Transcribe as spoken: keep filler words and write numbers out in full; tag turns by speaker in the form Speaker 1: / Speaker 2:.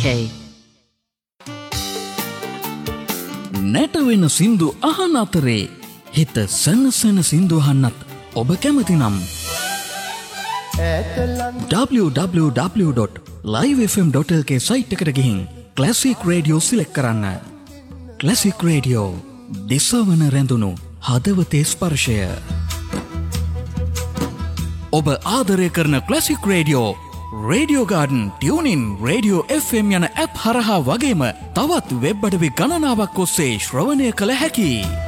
Speaker 1: Hey. නැටවෙන සින්දු අහන අතරේ හිත සනසන සින්දු අහන්නත් ඔබ කැමති නම් w w w dot live f m dot l k site එකට ගිහින් ක්ලාසික් රේඩියෝ සිලෙක්ට් කරන්න. ක්ලාසික් රේඩියෝ දිසවන රැඳුණු හදවතේ ස්පර්ශය. ඔබ ආදරය කරන classic radio radio garden, tuning, radio F M යන ඇප් හරහා වගේම තවත් වෙබ් අඩවි ගණනාවක් ඔස්සේ ශ්‍රවණය කළ හැකියි.